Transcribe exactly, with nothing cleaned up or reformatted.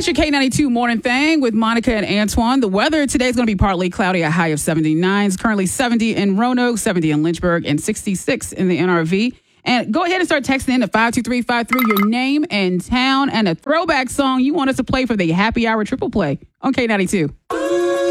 It's your K ninety-two morning thing with Monica and Antoine. The weather today is going to be partly cloudy, a high of seventy-nine. It's currently seventy in Roanoke, seventy in Lynchburg, and sixty-six in the N R V. And go ahead and start texting in to five two three five three your name and town and a throwback song you want us to play for the happy hour triple play on K ninety-two.